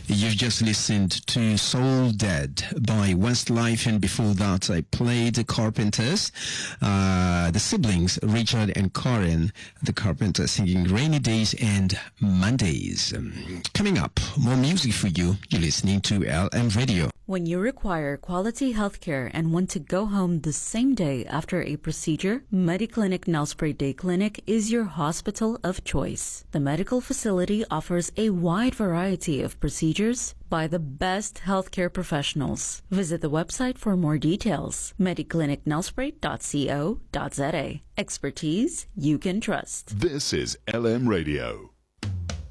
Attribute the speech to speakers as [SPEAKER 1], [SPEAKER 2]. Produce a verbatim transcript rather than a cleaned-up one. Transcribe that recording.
[SPEAKER 1] You've just listened to Soul Dead by Westlife, and before that I played the Carpenters, uh, the siblings Richard and Corin, the Carpenters, singing Rainy Days and Mondays. Um, coming up, more music for you. You're listening to L M Radio.
[SPEAKER 2] When you require quality healthcare and want to go home the same day after a procedure, Mediclinic Nelspruit Day Clinic is your hospital of choice. The medical facility offers a wide variety of procedures by the best healthcare professionals. Visit the website for more details, mediclinic nelspruit dot co dot za. Expertise you can trust.
[SPEAKER 3] This is L M Radio.